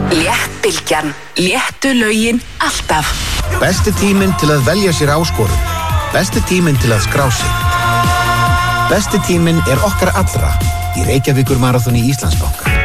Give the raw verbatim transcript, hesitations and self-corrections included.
Léttbylgjan. Léttu lögin alltaf. Besti tíminn til að velja sér áskorun. Besti tíminn til að skrá sig. Besti tíminn er okkar allra í Reykjavíkur maraþoni Íslandsbanka.